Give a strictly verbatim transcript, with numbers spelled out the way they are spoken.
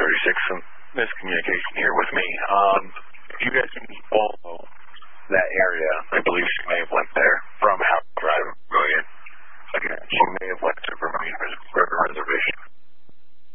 thirty-six, some miscommunication here with me. Um, if you guys can follow that area, I believe she may have went there from House Drive going in. Again, she may have went